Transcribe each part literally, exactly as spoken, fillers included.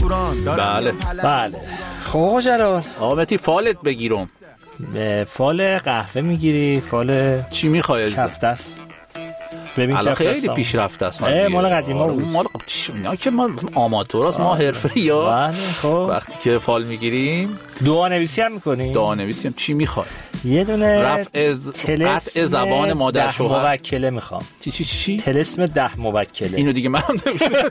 بله بله. خب جلال آمتی فالت بگیرم. فال قهوه میگیری؟ فال چی میخوای؟ کفته است. ببین الان خیلی پیشرفته است. مال قدیما بود. مال اینا که ما آماتوراست، ما حرفه‌ایا. بله خب وقتی که فال میگیریم دعا نویسی هم میکنیم. دعا نویسی هم چی میخوای؟ یه دونه رفع قطع زبان مادر شوهر. موکله میخوام. چی چی چی؟ طلسم ده موکله. اینو دیگه من نمیدونم.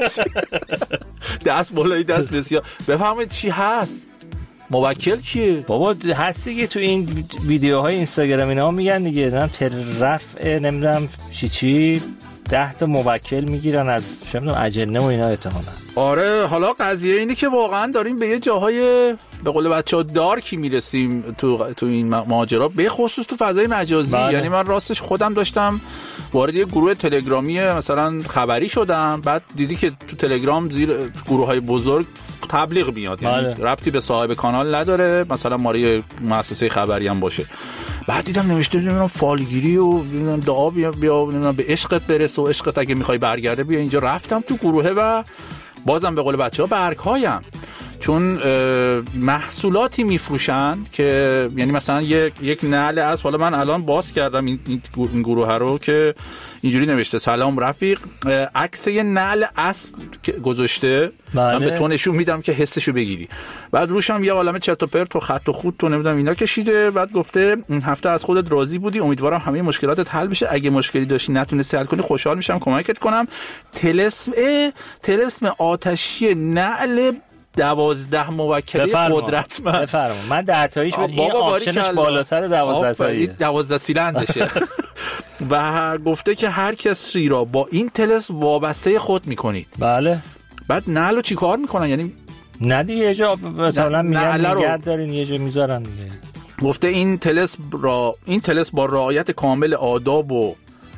دست بالای دست بسیار. بفهمید چی هست؟ موکل کیه؟ بابا هست دیگه تو این ویدیوهای اینستاگرام اینا میگن دیگه، نمیدونم رفع نمیدونم چی چی ده تا موکل میگیرن از چه میدونم اجنه و اینا احتمالاً. آره حالا قضیه اینه که واقعا داریم به یه جاهای به قول بچه‌ها دارکی میرسیم تو تو این ماجرا، به خصوص تو فضای مجازی. بله. یعنی من راستش خودم داشتم وارد یه گروه تلگرامی مثلا خبری شدم، بعد دیدی که تو تلگرام زیر گروه‌های بزرگ تبلیغ میاد، یعنی بله. ربطی به صاحب کانال نداره، مثلا ماری مؤسسه خبری هم باشه. بعد دیدم نوشته نمیدونم فالگیری و نمیدونم دعا بیا بیا نمیدونم به عشقت برس و عشقت اگه میخوای برگرده بیا اینجا. رفتم تو گروهه و بازم به قول بچه‌ها برگ‌هایم، چون محصولاتی میفروشن که یعنی مثلا یک یک نعل اسب، حالا من الان باز کردم این این گروه رو که اینجوری نوشته سلام رفیق، عکس یه نعل اسب گذاشته. بله. من به تو نشون میدم که حسشو بگیری. بعد روش هم یه عالمه چرت و پرت و خط و خط تو نمیدونم اینا کشیده. بعد گفته این هفته از خودت راضی بودی، امیدوارم همه مشکلاتت حل بشه، اگه مشکلی داشتی نتونستی حل کنی خوشحال میشم کمکت کنم. طلسم طلسم آتشی نعل دوازده موکلی قدرتمند. بفرما. من ده تاییش بود، این آپشنش بالاتر دوازده تایی، دوازده سیلندشه. و گفته که هر کسی را با این طلسم وابسته خود میکنید. بله. بعد نعلو چی کار میکنن؟ یعنی نه دیگه یه جا مثلا میگن نگه دارین یه جا میذارن دیگه. گفته این طلسم را این طلسم با رعایت کامل آداب و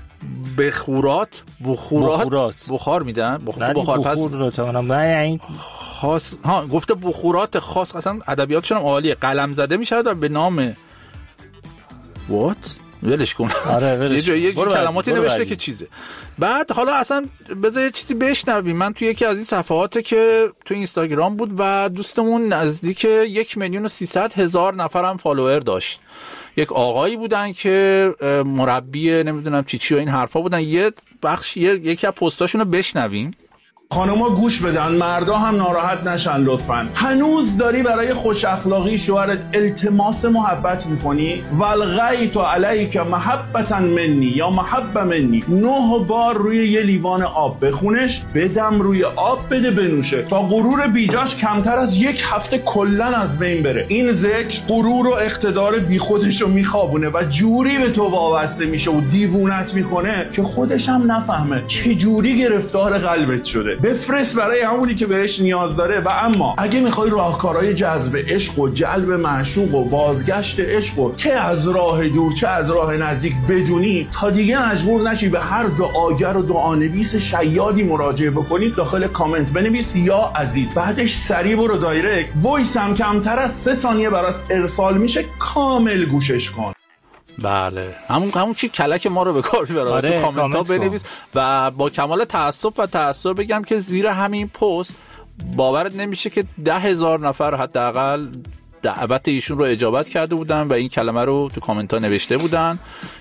بخورات بخورات بخورات بخار میدن بخور بخار پس بخور تو منم نه این خاص ها گفته بخورات خاص، اصلا ادبیاتشون هم عالیه، قلم زده میشه در به نام وات ولش کن. آره ولش یه جایی یه کلماتی نوشته که چیزه. بعد حالا اصلا بذار یه چیزی بشنویم. من تو یکی از این صفحات که تو اینستاگرام بود و دوستمون نزدیک یک میلیون و سیصد هزار نفرم فالوور داشت. یک آقایی بودن که مربی نمیدونم چی چی و این حرفا بودن. یه بخش یکی از پستاشونو بشنویم. خانوما گوش بدن، مردا هم ناراحت نشن لطفاً. هنوز داری برای خوش اخلاقی شوهرت التماس محبت میکنی؟ والغیت علیک محبتا منی یا محبه منی، نه بار روی یه لیوان آب بخونش، بدم روی آب بده بنوشه تا غرور بیجاش کمتر از یک هفته کلن از بین بره. این ذکر غرور و اقتدار بی خودش رو میخوابونه و جوری به تو وابسته میشه و دیوونت میکنه که خودش هم نفهمه چه جوری گرفتار قلبت شده. بفرست برای همونی که بهش نیاز داره. و اما اگه میخوای راهکارهای جذب عشق و جلب معشوق و بازگشت عشق و چه از راه دور چه از راه نزدیک بدونی، تا دیگه مجبور نشی به هر دعاگر و دعانویس شیادی مراجعه بکنی، داخل کامنت بنویس یا عزیز، بعدش سریع برو دایرکت، وایس هم کمتر از سه ثانیه برات ارسال میشه، کامل گوشش کن. بله همون همون چی کلک ما رو به کار میبره. آره، تو کامنت ها بنویس. و با کمال تأسف و تأثیر بگم که زیر همین پست باورت نمیشه که ده هزار نفر حداقل دعوت ایشون رو اجابت کرده بودن و این کلمه رو تو کامنت ها نوشته بودن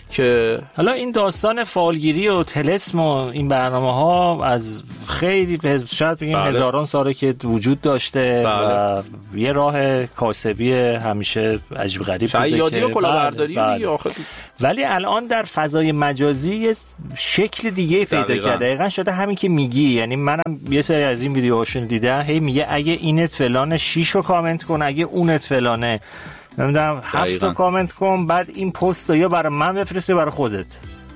که حالا این داستان فالگیری و طلسم و این برنامه ها از خیلی شاید بگیم بله. هزاران ساله که وجود داشته. بله. و یه راه کاسبی همیشه عجیب غریب بوده شیادی و کلاهبرداری بله. دیگه آخر. ولی الان در فضای مجازی یه شکل دیگه پیدا کرده. دقیقاً شده همین که میگی. یعنی منم یه سری از این ویدیوهاشون دیدم، هی میگه اگه اینت فلانه شش رو کامنت کن، اگه اونت فلانه نمیدونم هفت رو کامنت کن، بعد این پست رو یا برای من بفرست یا برای خودت.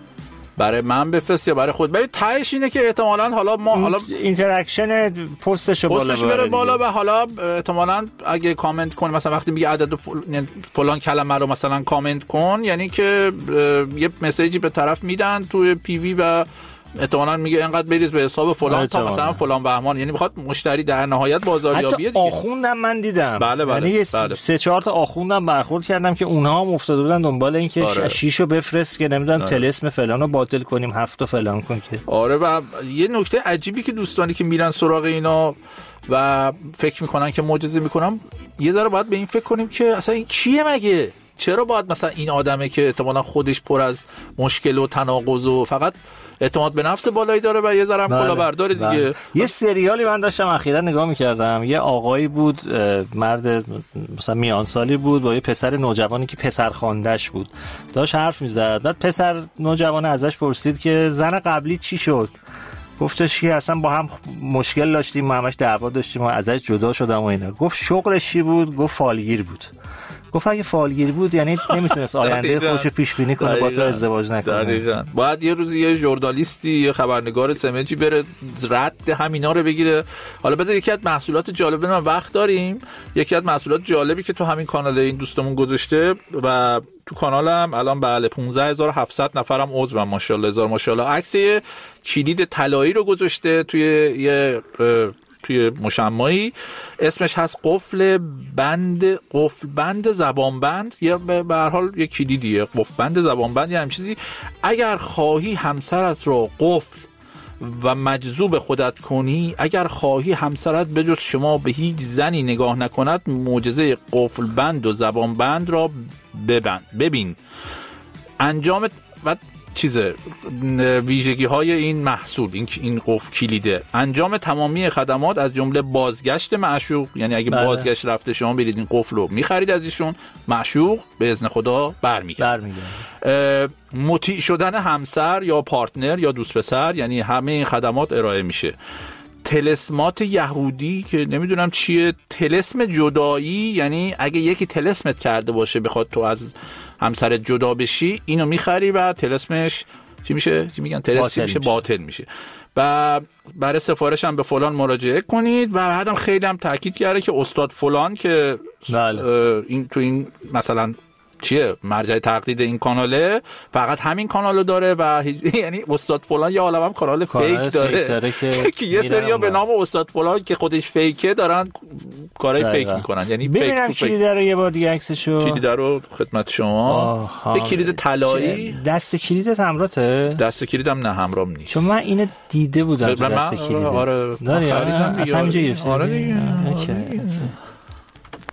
برای من بفرست یا برای خود. ببین تهش اینه که احتمالاً حالا ما حالا اینتراکشن پستش بالا پستش بره بالا و حالا احتمالاً اگه کامنت کنی مثلا وقتی میگه عدد فلان کلمه رو مثلا کامنت کن، یعنی که یه مسیجی به طرف میدن توی پی وی و احتمالاً میگه اینقدر بریز به حساب فلان تا مثلا فلان بهمان، یعنی میخواد مشتری در نهایت بازاریابیه دیگه. آخوندم من دیدم. بله بله. یعنی بله. سه چهار تا آخوندم برخورد کردم که اونها هم افتاده بودن دنبال این که آره. شیشو بفرست که نمیدونم طلسم فلانو باطل کنیم، هفتو فلان کن که آره. و یه نکته عجیبی که دوستانی که میرن سراغ اینا و فکر میکنن که معجزه میکنم. یه ذره باید به این فکر کنیم که اصلا این کیه مگه؟ چرا باید مثلا این آدمه که احتمالاً خودش پر از مشکل و تناقض و فقط اعتماد به نفس بالایی داره و یه ذره هم کلاهبردار دیگه. بله. یه سریالی من داشتم اخیرا نگاه می‌کردم، یه آقایی بود، مرد مثلا میان سالی بود با یه پسر نوجوانی که پسر خوانده‌اش بود، داشت حرف می‌زد. بعد پسر نوجوان ازش پرسید که زن قبلی چی شد؟ گفتش که اصلا با هم مشکل داشتیم، ما همش دعوا داشتیم و ازش جدا شدم و اینا. گفت شغلش چی بود؟ گفت فالگیر بود. گفت اگه فالگیر بود یعنی نمیتونست آینده خودش رو پیش بینی کنه، با تو ازدواج نکنه. دقیقاً. باید یه روز یه ژورنالیستی یا خبرنگار سمجی بره رد همینا رو بگیره. حالا بذار یکی از محصولات جالب، من وقت داریم، یکی از محصولات جالبی که تو همین کانال این دوستمون گذاشته و تو کانالم الان بله پانزده هزار و هفتصد نفرم عضوم، ماشاءالله هزار ماشاءالله. عکس کلید طلایی رو گذاشته توی یه توی مشمعی، اسمش هست قفل بند قفل بند زبان بند، یا به هر حال یک کلیدیه، قفل بند زبان بند یا همین چیزی. اگر خواهی همسرت رو قفل و مجذوب خودت کنی، اگر خواهی همسرت به جز شما به هیچ زنی نگاه نکند، معجزه قفل بند و زبان بند را ببند ببین. انجام و چیزه ویژگی های این محصول، این این قفل کلیده، انجام تمامی خدمات از جمله بازگشت معشوق، یعنی اگه بله. بازگشت رفته شما برید این قفل رو میخرید از ایشون، معشوق به اذن خدا برمیگرده. برمیگرده. مطیع شدن همسر یا پارتنر یا دوست پسر، یعنی همه این خدمات ارائه میشه. تلسمات یهودی که نمیدونم چیه، تلسم جدایی، یعنی اگه یکی تلسمت کرده باشه بخواد تو از همسرت جدا بشی، اینو میخری و تلسمش چی میشه؟ چی میگن؟ تلسم میشه، باطل میشه. و برای سفارش هم به فلان مراجعه کنید. و بعدم خیلی هم تاکید کرده که استاد فلان که بله. این تو این مثلا چیه مرجع تقلید این کاناله، فقط همین کانالو داره و یعنی استاد فلان یه عالمه هم کانال فیک داره, داره که, که یه سریا به نام استاد فلان که خودش فیکه دارن کارهای فیک میکنن. یعنی ببینم کلید رو یه بار دیگه عکسشو کلید رو خدمت شما. به کلید طلایی. دست کلیدت همراته؟ دست کلیدم نه همراهم نیست، چون من اینو دیده بودم دست کلید. آره داری؟ از همینجا گرفتی؟ آره دیگه.